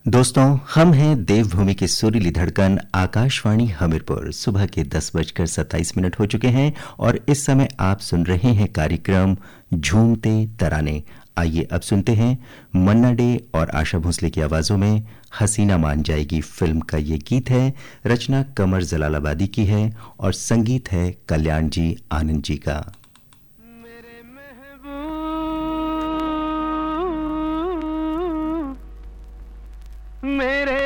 दोस्तों, हम हैं देवभूमि की सुरीली धड़कन आकाशवाणी हमीरपुर। सुबह के 10:27 हो चुके हैं और इस समय आप सुन रहे हैं कार्यक्रम झूमते तराने। आइए अब सुनते हैं मन्ना डे और आशा भोसले की आवाजों में हसीना मान जाएगी फिल्म का ये गीत है। रचना कमर जलालाबादी की है और संगीत है कल्याण जी आनंद जी का। मेरे